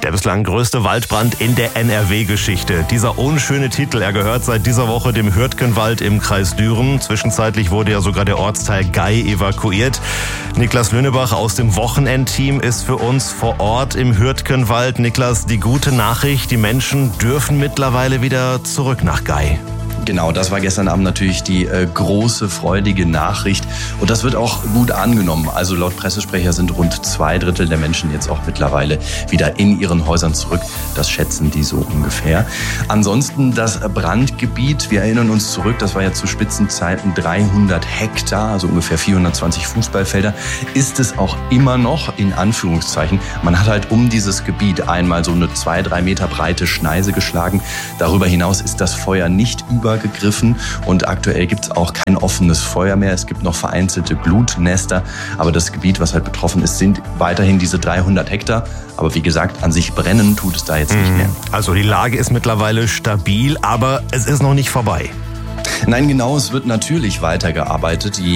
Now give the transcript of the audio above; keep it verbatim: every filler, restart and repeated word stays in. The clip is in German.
Der bislang größte Waldbrand in der N R W-Geschichte. Dieser unschöne Titel, er gehört seit dieser Woche dem Hürtgenwald im Kreis Düren. Zwischenzeitlich wurde ja sogar der Ortsteil Gei evakuiert. Niklas Lönebach aus dem Wochenendteam ist für uns vor Ort im Hürtgenwald. Niklas, die gute Nachricht, die Menschen dürfen mittlerweile wieder zurück nach Gei. Genau, das war gestern Abend natürlich die äh, große, freudige Nachricht. Und das wird auch gut angenommen. Also laut Pressesprecher sind rund zwei Drittel der Menschen jetzt auch mittlerweile wieder in ihren Häusern zurück. Das schätzen die so ungefähr. Ansonsten das Brandgebiet, wir erinnern uns zurück, das war ja zu Spitzenzeiten dreihundert Hektar, also ungefähr vierhundertzwanzig Fußballfelder, ist es auch immer noch, in Anführungszeichen. Man hat halt um dieses Gebiet einmal so eine zwei, drei Meter breite Schneise geschlagen. Darüber hinaus ist das Feuer nicht über gegriffen und aktuell gibt es auch kein offenes Feuer mehr. Es gibt noch vereinzelte Glutnester, aber das Gebiet, was halt betroffen ist, sind weiterhin diese dreihundert Hektar. Aber wie gesagt, an sich brennen tut es da jetzt nicht mehr. Also die Lage ist mittlerweile stabil, aber es ist noch nicht vorbei. Nein, genau, es wird natürlich weitergearbeitet.